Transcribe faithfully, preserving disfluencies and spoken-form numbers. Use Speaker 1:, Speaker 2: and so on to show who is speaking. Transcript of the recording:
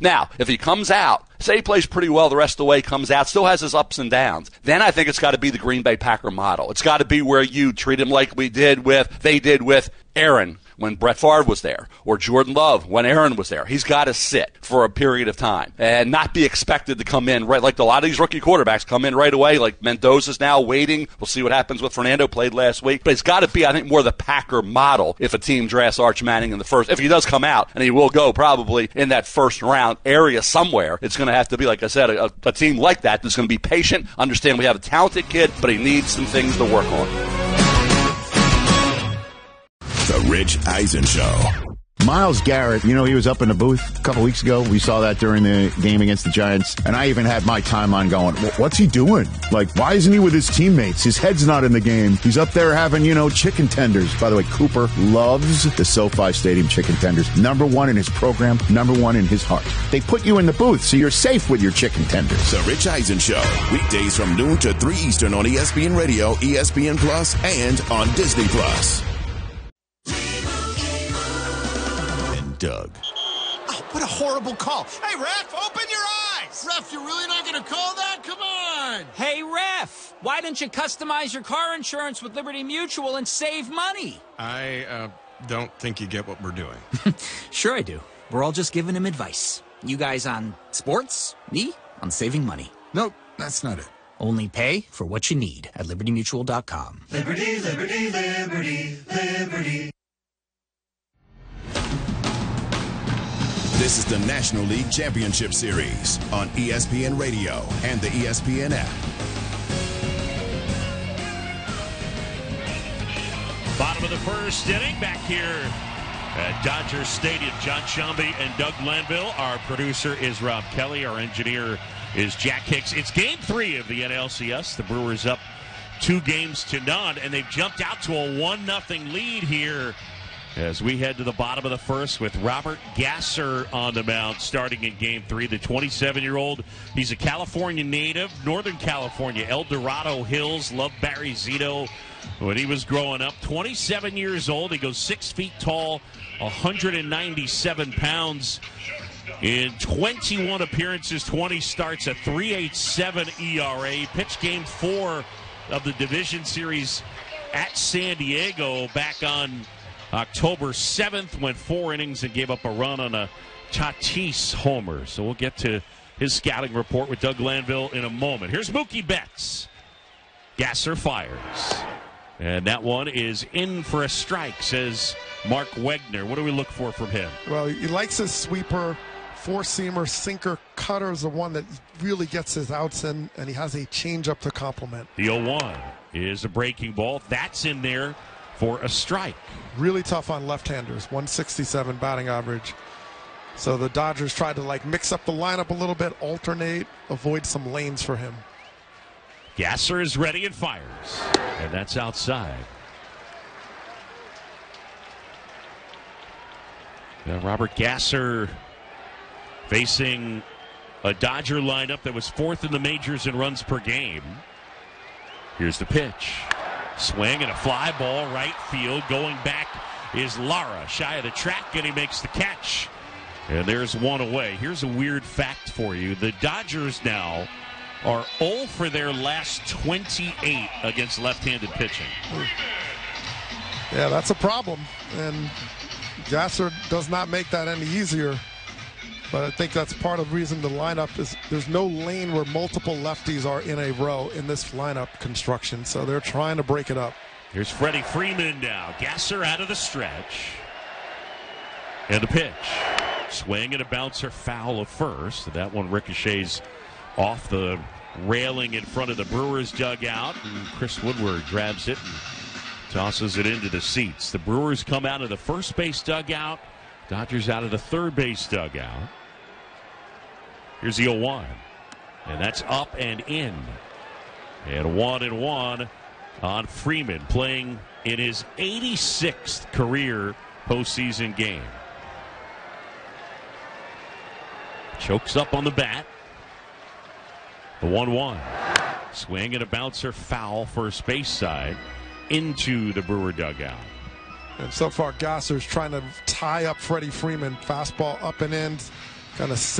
Speaker 1: Now, if he comes out, say he plays pretty well the rest of the way, comes out, still has his ups and downs, then I think it's got to be the Green Bay Packer model. It's got to be where you treat him like we did with, they did with Aaron when Brett Favre was there, or Jordan Love when Aaron was there. He's got to sit for a period of time and not be expected to come in right like a lot of these rookie quarterbacks come in right away, like Mendoza's now waiting. We'll see what happens with Fernando, played last week. But it's got to be, I think, more the Packer model if a team drafts Arch Manning in the first. If he does come out, and he will go probably in that first round area somewhere, it's going to have to be, like I said, a, a team like that that's going to be patient, understand we have a talented kid, but he needs some things to work on.
Speaker 2: The Rich Eisen Show.
Speaker 3: Myles Garrett, you know, he was up in the booth a couple weeks ago. We saw that during the game against the Giants. And I even had my timeline going, what's he doing? Like, why isn't he with his teammates? His head's not in the game. He's up there having, you know, chicken tenders. By the way, Cooper loves the SoFi Stadium chicken tenders. Number one in his program, number one in his heart. They put you in the booth, so you're safe with your chicken tenders.
Speaker 2: The Rich Eisen Show. Weekdays from noon to three Eastern on E S P N Radio, E S P N Plus, and on Disney Plus. Doug.
Speaker 4: Oh, what a horrible call. Hey, ref, open your eyes.
Speaker 5: Ref, you're really not going to call that? Come on.
Speaker 6: Hey, ref, why don't you customize your car insurance with Liberty Mutual and save money?
Speaker 5: I uh, don't think you get what we're doing.
Speaker 6: Sure I do. We're all just giving him advice. You guys on sports, me on saving money.
Speaker 5: Nope, that's not it.
Speaker 6: Only pay for what you need at liberty mutual dot com.
Speaker 7: Liberty, liberty, liberty, liberty.
Speaker 2: This is the National League Championship Series on E S P N Radio and the E S P N app.
Speaker 8: Bottom of the first inning, back here at Dodger Stadium. John Shambi and Doug Glanville. Our producer is Rob Kelly. Our engineer is Jack Hicks. It's game three of the N L C S. The Brewers up two games to none, and they've jumped out to a one nothing lead here as we head to the bottom of the first with Robert Gasser on the mound starting in game three. The twenty-seven-year-old, he's a California native, Northern California, El Dorado Hills, loved Barry Zito when he was growing up. twenty-seven years old, he goes six feet tall, one hundred ninety-seven pounds. In twenty-one appearances, twenty starts, a three point eight seven E R A. Pitched game four of the division series at San Diego back on October seventh, went four innings and gave up a run on a Tatis homer. So we'll get to his scouting report with Doug Glanville in a moment. Here's Mookie Betts. Gasser fires. And that one is in for a strike, says Mark Wegner. What do we look for from him?
Speaker 9: Well, he likes his sweeper, four-seamer, sinker, cutter is the one that really gets his outs in, and he has a changeup to complement.
Speaker 8: The oh one is a breaking ball. That's in there for a strike.
Speaker 9: Really tough on left-handers, one sixty-seven batting average. So the Dodgers tried to like mix up the lineup a little bit, alternate, avoid some lanes for him.
Speaker 8: Gasser is ready and fires. And that's outside. Now Robert Gasser facing a Dodger lineup that was fourth in the majors in runs per game. Here's the pitch. Swing and a fly ball right field. Going back is Lara, shy of the track, and he makes the catch. And there's one away. Here's a weird fact for you. The Dodgers now are oh for their last twenty-eight against left-handed pitching.
Speaker 9: Yeah, that's a problem. And Gasser does not make that any easier. But I think that's part of the reason the lineup is there's no lane where multiple lefties are in a row in this lineup construction. So they're trying to break it up.
Speaker 8: Here's Freddie Freeman now. Gasser out of the stretch. And the pitch. Swing and a bouncer foul of first. That one ricochets off the railing in front of the Brewers dugout. And Chris Woodward grabs it and tosses it into the seats. The Brewers come out of the first base dugout. Dodgers out of the third base dugout. Here's the oh one. And that's up and in. And one and one on Freeman, playing in his eighty-sixth career postseason game. Chokes up on the bat. The one one. Swing and a bouncer foul first base side into the Brewer dugout.
Speaker 9: And so far, Gasser's trying to tie up Freddie Freeman. Fastball up and in, kind of